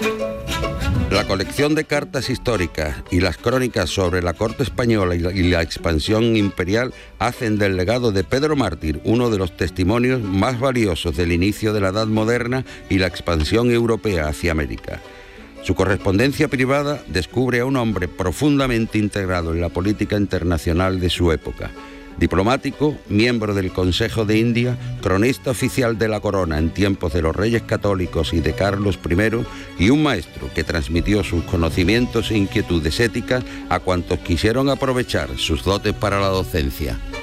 La colección de cartas históricas y las crónicas sobre la corte española y la expansión imperial hacen del legado de Pedro Mártir uno de los testimonios más valiosos del inicio de la Edad Moderna y la expansión europea hacia América. Su correspondencia privada descubre a un hombre profundamente integrado en la política internacional de su época. Diplomático, miembro del Consejo de India, cronista oficial de la corona en tiempos de los Reyes Católicos y de Carlos I, y un maestro que transmitió sus conocimientos e inquietudes éticas a cuantos quisieron aprovechar sus dotes para la docencia.